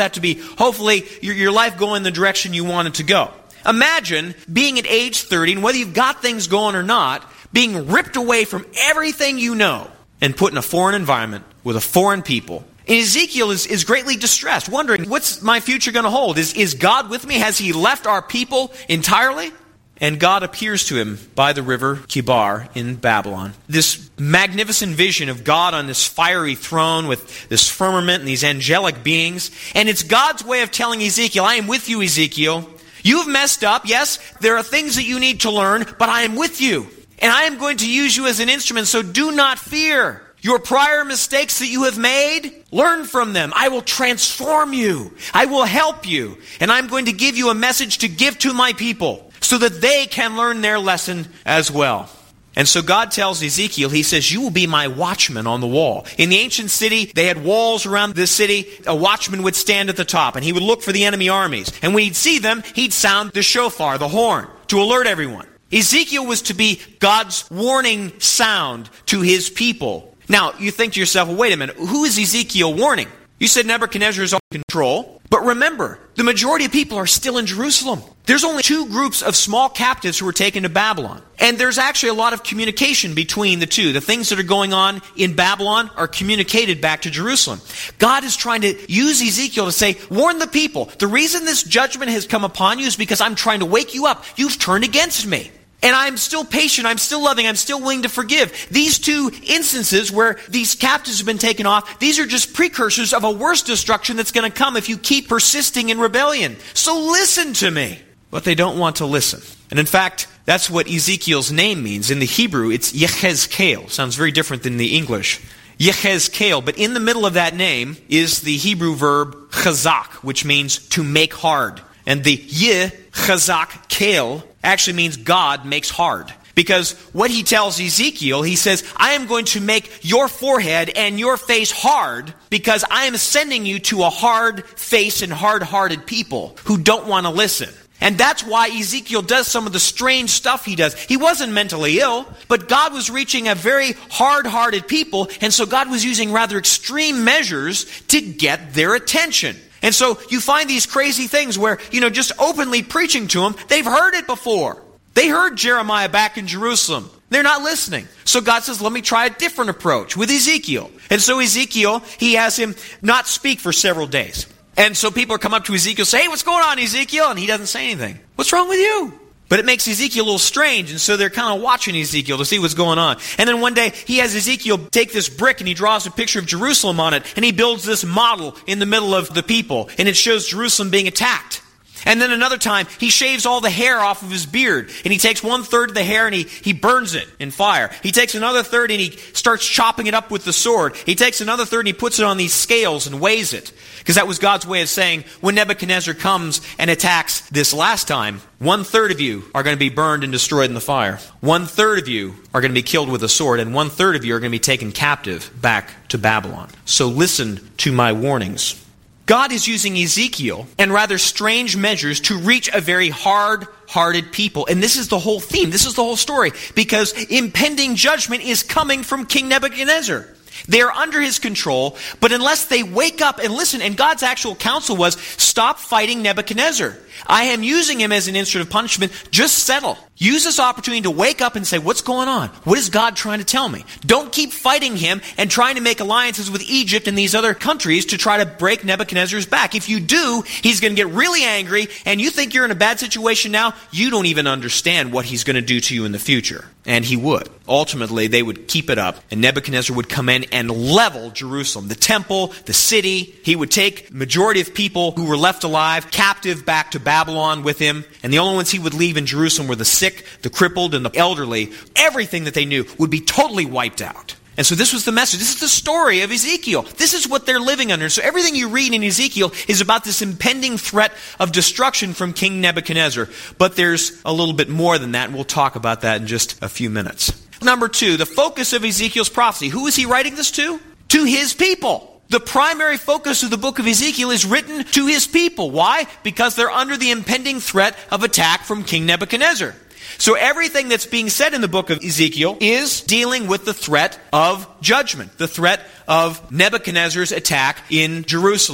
that to be, hopefully, your life going in the direction you want it to go. Imagine being at age 30, and whether you've got things going or not, being ripped away from everything you know and put in a foreign environment with a foreign people. And Ezekiel is greatly distressed, wondering, what's my future going to hold? Is God with me? Has he left our people entirely? And God appears to him by the river Kibar in Babylon. This magnificent vision of God on this fiery throne with this firmament and these angelic beings. And it's God's way of telling Ezekiel, I am with you, Ezekiel. You've messed up. Yes, there are things that you need to learn, but I am with you. And I am going to use you as an instrument, so do not fear. Your prior mistakes that you have made, learn from them. I will transform you. I will help you. And I'm going to give you a message to give to my people so that they can learn their lesson as well. And so God tells Ezekiel, he says, you will be my watchman on the wall. In the ancient city, they had walls around the city. A watchman would stand at the top, and he would look for the enemy armies. And when he'd see them, he'd sound the shofar, the horn, to alert everyone. Ezekiel was to be God's warning sound to his people. Now, you think to yourself, well, wait a minute, who is Ezekiel warning? You said Nebuchadnezzar is in control. But remember, the majority of people are still in Jerusalem. There's only 2 groups of small captives who were taken to Babylon. And there's actually a lot of communication between the two. The things that are going on in Babylon are communicated back to Jerusalem. God is trying to use Ezekiel to say, warn the people. The reason this judgment has come upon you is because I'm trying to wake you up. You've turned against me. And I'm still patient, I'm still loving, I'm still willing to forgive. These 2 instances where these captives have been taken off, these are just precursors of a worse destruction that's going to come if you keep persisting in rebellion. So listen to me. But they don't want to listen. And in fact, that's what Ezekiel's name means. In the Hebrew, it's Yechezkel. Sounds very different than the English. Yechezkel. But in the middle of that name is the Hebrew verb chazak, which means to make hard. And the Yechezkel actually means God makes hard. Because what he tells Ezekiel, he says, I am going to make your forehead and your face hard because I am sending you to a hard face and hard-hearted people who don't want to listen. And that's why Ezekiel does some of the strange stuff he does. He wasn't mentally ill, but God was reaching a very hard-hearted people, and so God was using rather extreme measures to get their attention. And so you find these crazy things where, just openly preaching to them, they've heard it before. They heard Jeremiah back in Jerusalem. They're not listening. So God says, let me try a different approach with Ezekiel. And so Ezekiel, he has him not speak for several days. And so people come up to Ezekiel and say, hey, what's going on, Ezekiel? And he doesn't say anything. What's wrong with you? But it makes Ezekiel a little strange, and so they're kind of watching Ezekiel to see what's going on. And then one day, he has Ezekiel take this brick, and he draws a picture of Jerusalem on it, and he builds this model in the middle of the people, and it shows Jerusalem being attacked. And then another time, he shaves all the hair off of his beard, and he takes 1/3 of the hair and he burns it in fire. He takes another third and he starts chopping it up with the sword. He takes another third and he puts it on these scales and weighs it. Because that was God's way of saying, when Nebuchadnezzar comes and attacks this last time, 1/3 of you are going to be burned and destroyed in the fire. 1/3 of you are going to be killed with a sword, and 1/3 of you are going to be taken captive back to Babylon. So listen to my warnings. God is using Ezekiel and rather strange measures to reach a very hard-hearted people. And this is the whole theme. This is the whole story. Because impending judgment is coming from King Nebuchadnezzar. They are under his control, but unless they wake up and listen, and God's actual counsel was, stop fighting Nebuchadnezzar. I am using him as an instrument of punishment. Just settle. Use this opportunity to wake up and say, what's going on? What is God trying to tell me? Don't keep fighting him and trying to make alliances with Egypt and these other countries to try to break Nebuchadnezzar's back. If you do, he's going to get really angry, and you think you're in a bad situation now, you don't even understand what he's going to do to you in the future. And he would. Ultimately, they would keep it up, and Nebuchadnezzar would come in and level Jerusalem, the temple, the city. He would take the majority of people who were left alive captive back to Babylon with him, and the only ones he would leave in Jerusalem were the sick, the crippled, and the elderly. Everything that they knew would be totally wiped out. And so this was the message. This is the story of Ezekiel. This is what they're living under. So everything you read in Ezekiel is about this impending threat of destruction from King Nebuchadnezzar. But there's a little bit more than that, and we'll talk about that in just a few minutes. Number 2, the focus of Ezekiel's prophecy. Who is he writing this to? To his people. The primary focus of the book of Ezekiel is written to his people. Why? Because they're under the impending threat of attack from King Nebuchadnezzar. So everything that's being said in the book of Ezekiel is dealing with the threat of judgment, the threat of Nebuchadnezzar's attack in Jerusalem.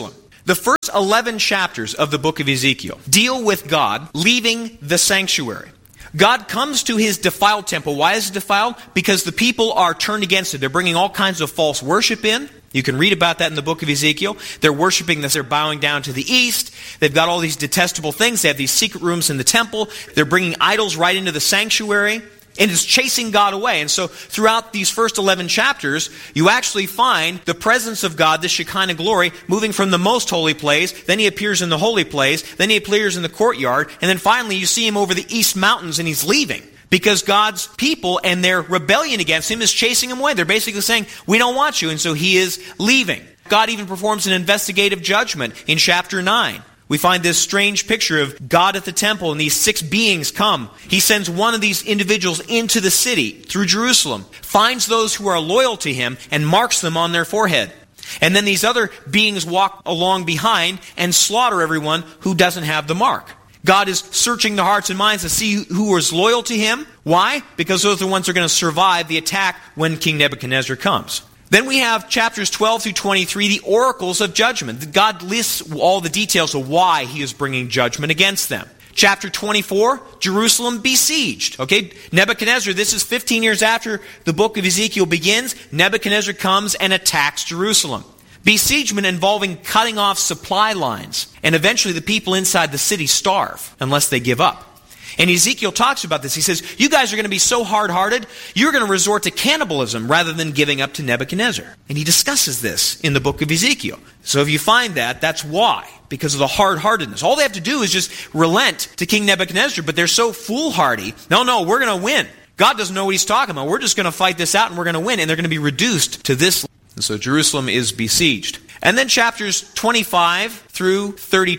The first 11 chapters of the book of Ezekiel deal with God leaving the sanctuary. God comes to his defiled temple. Why is it defiled? Because the people are turned against it. They're bringing all kinds of false worship in. You can read about that in the book of Ezekiel. They're worshiping this. They're bowing down to the east. They've got all these detestable things. They have these secret rooms in the temple. They're bringing idols right into the sanctuary. And it's chasing God away. And so throughout these first 11 chapters, you actually find the presence of God, the Shekinah glory, moving from the most holy place. Then he appears in the holy place. Then he appears in the courtyard. And then finally you see him over the east mountains and he's leaving. Because God's people and their rebellion against him is chasing him away. They're basically saying, we don't want you. And so he is leaving. God even performs an investigative judgment in chapter 9. We find this strange picture of God at the temple and these 6 beings come. He sends one of these individuals into the city through Jerusalem, finds those who are loyal to him and marks them on their forehead. And then these other beings walk along behind and slaughter everyone who doesn't have the mark. God is searching the hearts and minds to see who is loyal to him. Why? Because those are the ones who are going to survive the attack when King Nebuchadnezzar comes. Then we have chapters 12 through 23, the oracles of judgment. God lists all the details of why he is bringing judgment against them. Chapter 24, Jerusalem besieged. Okay, Nebuchadnezzar, this is 15 years after the book of Ezekiel begins. Nebuchadnezzar comes and attacks Jerusalem. Besiegement involving cutting off supply lines. And eventually the people inside the city starve unless they give up. And Ezekiel talks about this. He says, you guys are going to be so hard-hearted, you're going to resort to cannibalism rather than giving up to Nebuchadnezzar. And he discusses this in the book of Ezekiel. So if you find that, that's why. Because of the hard-heartedness. All they have to do is just relent to King Nebuchadnezzar, but they're so foolhardy. No, we're going to win. God doesn't know what he's talking about. We're just going to fight this out and we're going to win. And they're going to be reduced to this. And so Jerusalem is besieged. And then chapters 25 through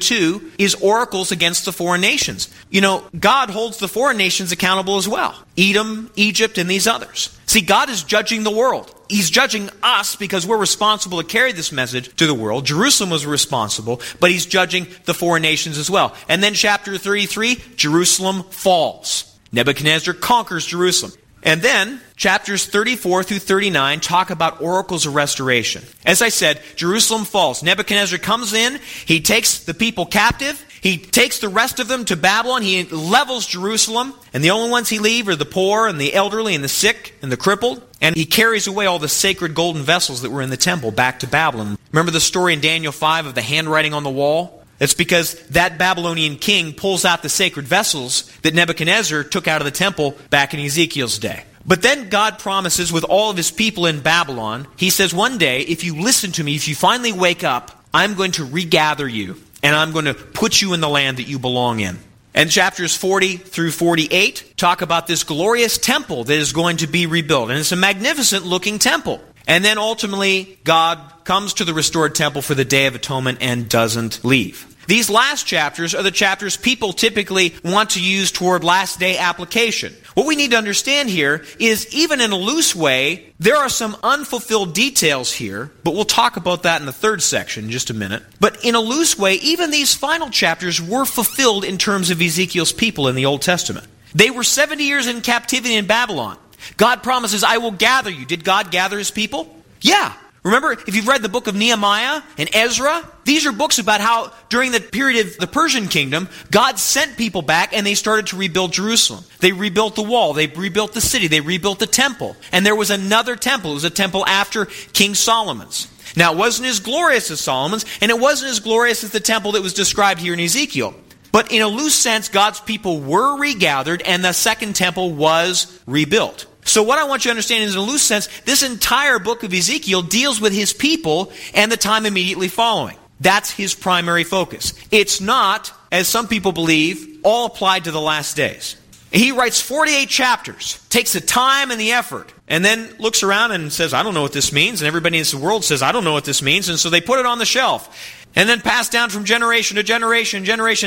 32 is oracles against the foreign nations. You know, God holds the foreign nations accountable as well. Edom, Egypt, and these others. See, God is judging the world. He's judging us because we're responsible to carry this message to the world. Jerusalem was responsible, but he's judging the foreign nations as well. And then chapter 33, Jerusalem falls. Nebuchadnezzar conquers Jerusalem. And then, chapters 34 through 39 talk about oracles of restoration. As I said, Jerusalem falls. Nebuchadnezzar comes in, he takes the people captive, he takes the rest of them to Babylon, he levels Jerusalem, and the only ones he leaves are the poor and the elderly and the sick and the crippled. And he carries away all the sacred golden vessels that were in the temple back to Babylon. Remember the story in Daniel 5 of the handwriting on the wall? It's because that Babylonian king pulls out the sacred vessels that Nebuchadnezzar took out of the temple back in Ezekiel's day. But then God promises with all of his people in Babylon, he says, one day, if you listen to me, if you finally wake up, I'm going to regather you, and I'm going to put you in the land that you belong in. And chapters 40 through 48 talk about this glorious temple that is going to be rebuilt. And it's a magnificent looking temple. And then ultimately, God comes to the restored temple for the Day of Atonement and doesn't leave. These last chapters are the chapters people typically want to use toward last day application. What we need to understand here is, even in a loose way, there are some unfulfilled details here, but we'll talk about that in the third section in just a minute. But in a loose way, even these final chapters were fulfilled in terms of Ezekiel's people in the Old Testament. They were 70 years in captivity in Babylon. God promises, I will gather you. Did God gather his people? Yeah. Remember, if you've read the book of Nehemiah and Ezra, these are books about how during the period of the Persian kingdom, God sent people back and they started to rebuild Jerusalem. They rebuilt the wall, they rebuilt the city, they rebuilt the temple. And there was another temple. It was a temple after King Solomon's. Now, it wasn't as glorious as Solomon's, and it wasn't as glorious as the temple that was described here in Ezekiel. But in a loose sense, God's people were regathered and the second temple was rebuilt. So what I want you to understand is, in a loose sense, this entire book of Ezekiel deals with his people and the time immediately following. That's his primary focus. It's not, as some people believe, all applied to the last days. He writes 48 chapters, takes the time and the effort, and then looks around and says, I don't know what this means. And everybody in the world says, I don't know what this means. And so they put it on the shelf. And then passed down from generation to generation,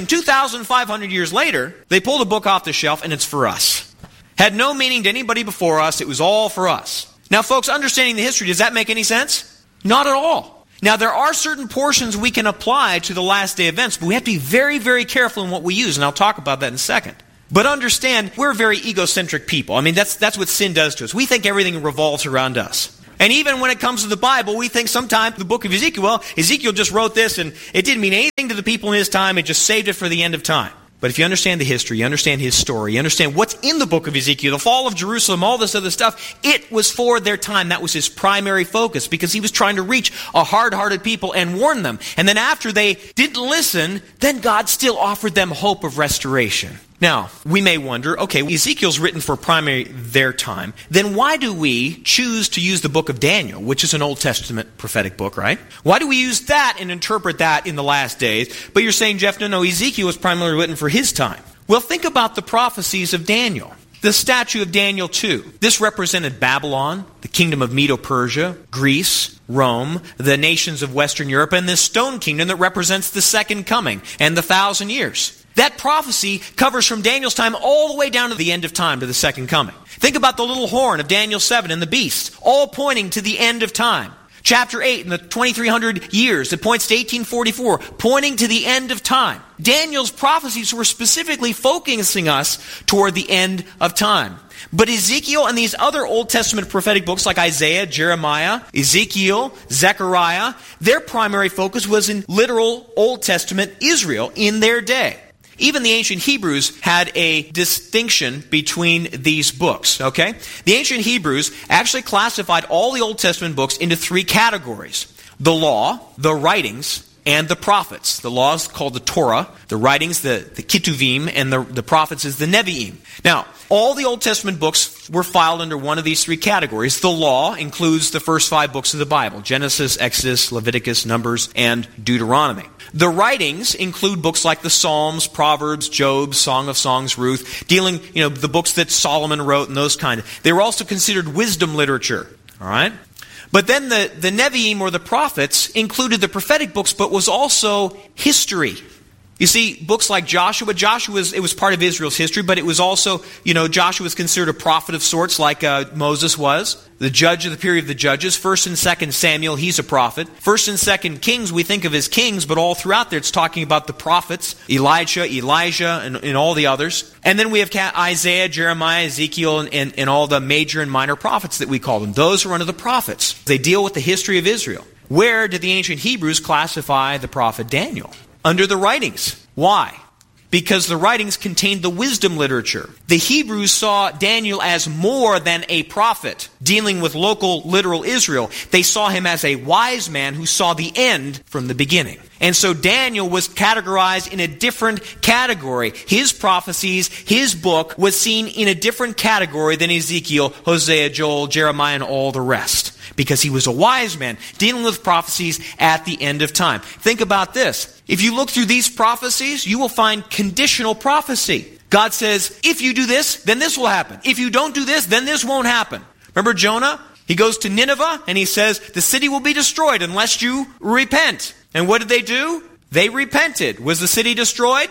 2,500 years later, they pull the book off the shelf and it's for us. Had no meaning to anybody before us. It was all for us. Now, folks, understanding the history, does that make any sense? Not at all. Now, there are certain portions we can apply to the last day events, but we have to be very, very careful in what we use, and I'll talk about that in a second. But understand, we're very egocentric people. I mean, that's what sin does to us. We think everything revolves around us. And even when it comes to the Bible, we think sometimes the book of Ezekiel, well, Ezekiel just wrote this and it didn't mean anything to the people in his time. It just saved it for the end of time. But if you understand the history, you understand his story, you understand what's in the book of Ezekiel, the fall of Jerusalem, all this other stuff, it was for their time. That was his primary focus because he was trying to reach a hard-hearted people and warn them. And then after they didn't listen, then God still offered them hope of restoration. Now, we may wonder, okay, Ezekiel's written for primary their time. Then why do we choose to use the book of Daniel, which is an Old Testament prophetic book, right? Why do we use that and interpret that in the last days? But you're saying, Jeff, no, Ezekiel was primarily written for his time. Well, think about the prophecies of Daniel. The statue of Daniel 2. This represented Babylon, the kingdom of Medo-Persia, Greece, Rome, the nations of Western Europe, and this stone kingdom that represents the second coming and the 1,000 years. That prophecy covers from Daniel's time all the way down to the end of time, to the second coming. Think about the little horn of Daniel 7 and the beast, all pointing to the end of time. Chapter 8 in the 2300 years, it points to 1844, pointing to the end of time. Daniel's prophecies were specifically focusing us toward the end of time. But Ezekiel and these other Old Testament prophetic books like Isaiah, Jeremiah, Ezekiel, Zechariah, their primary focus was in literal Old Testament Israel in their day. Even the ancient Hebrews had a distinction between these books, okay? The ancient Hebrews actually classified all the Old Testament books into three categories: the law, the writings, and the prophets. The law is called the Torah, the writings, the Ketuvim, and the prophets is the Nevi'im. Now, all the Old Testament books were filed under one of these three categories. The law includes the first 5 books of the Bible: Genesis, Exodus, Leviticus, Numbers, and Deuteronomy. The writings include books like the Psalms, Proverbs, Job, Song of Songs, Ruth, dealing, the books that Solomon wrote and those kind of. They were also considered wisdom literature, all right? But then the Nevi'im, or the prophets, included the prophetic books, but was also history. You see, books like Joshua, it was part of Israel's history, but it was also, Joshua was considered a prophet of sorts like Moses was. The judge of the period of the judges, 1st and 2nd Samuel, he's a prophet. 1st and 2nd Kings, we think of as kings, but all throughout there it's talking about the prophets, Elijah, and all the others. And then we have Isaiah, Jeremiah, Ezekiel, and all the major and minor prophets that we call them. Those are under the prophets. They deal with the history of Israel. Where did the ancient Hebrews classify the prophet Daniel? Under the writings. Why? Because the writings contained the wisdom literature. The Hebrews saw Daniel as more than a prophet dealing with local, literal Israel. They saw him as a wise man who saw the end from the beginning. And so Daniel was categorized in a different category. His prophecies, his book, was seen in a different category than Ezekiel, Hosea, Joel, Jeremiah, and all the rest. Because he was a wise man dealing with prophecies at the end of time. Think about this. If you look through these prophecies, you will find conditional prophecy. God says, if you do this, then this will happen. If you don't do this, then this won't happen. Remember Jonah? He goes to Nineveh and he says, the city will be destroyed unless you repent. And what did they do? They repented. Was the city destroyed?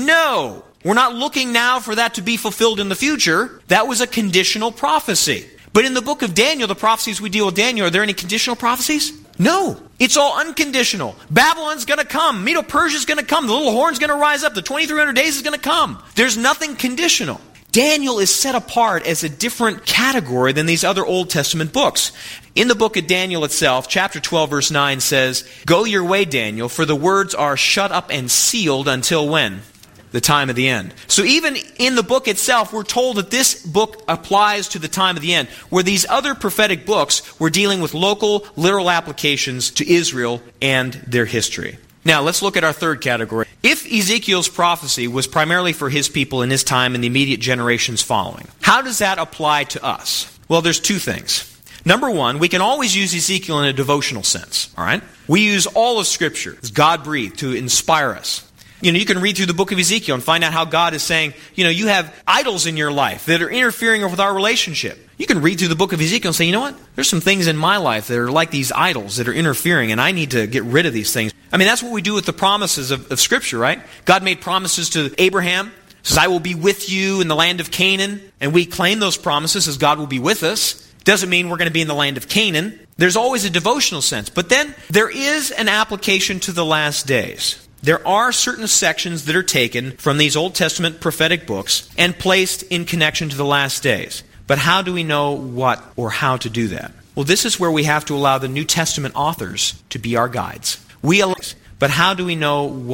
No. We're not looking now for that to be fulfilled in the future. That was a conditional prophecy. But in the book of Daniel, the prophecies we deal with Daniel, are there any conditional prophecies? No. It's all unconditional. Babylon's going to come. Medo-Persia's going to come. The little horn's going to rise up. The 2300 days is going to come. There's nothing conditional. Daniel is set apart as a different category than these other Old Testament books. In the book of Daniel itself, chapter 12, verse 9 says, "Go your way, Daniel, for the words are shut up and sealed until when? The time of the end." So even in the book itself, we're told that this book applies to the time of the end, where these other prophetic books were dealing with local, literal applications to Israel and their history. Now, let's look at our third category. If Ezekiel's prophecy was primarily for his people in his time and the immediate generations following, how does that apply to us? Well, there's two things. Number one, we can always use Ezekiel in a devotional sense, all right? We use all of Scripture as God-breathed to inspire us. You can read through the book of Ezekiel and find out how God is saying, you have idols in your life that are interfering with our relationship. You can read through the book of Ezekiel and say, you know what? There's some things in my life that are like these idols that are interfering, and I need to get rid of these things. I mean, that's what we do with the promises of Scripture, right? God made promises to Abraham. Says, I will be with you in the land of Canaan. And we claim those promises as God will be with us. Doesn't mean we're going to be in the land of Canaan. There's always a devotional sense. But then there is an application to the last days. There are certain sections that are taken from these Old Testament prophetic books and placed in connection to the last days. But how do we know what or how to do that? Well, this is where we have to allow the New Testament authors to be our guides. But how do we know what